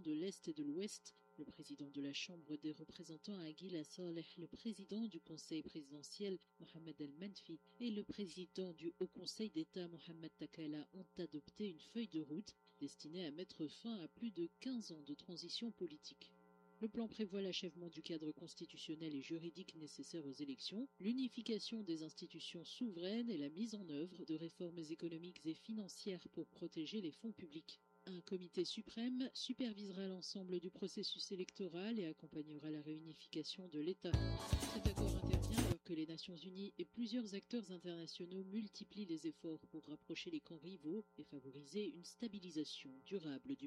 de l'Est et de l'Ouest, le président de la Chambre des représentants Aguila Saleh, le président du Conseil présidentiel Mohamed El-Menfi et le président du Haut Conseil d'État Mohamed Takala ont adopté une feuille de route destinée à mettre fin à plus de 15 ans de transition politique. Le plan prévoit l'achèvement du cadre constitutionnel et juridique nécessaire aux élections, l'unification des institutions souveraines et la mise en œuvre de réformes économiques et financières pour protéger les fonds publics. Un comité suprême supervisera l'ensemble du processus électoral et accompagnera la réunification de l'État. Cet accord intervient alors que les Nations Unies et plusieurs acteurs internationaux multiplient les efforts pour rapprocher les camps rivaux et favoriser une stabilisation durable du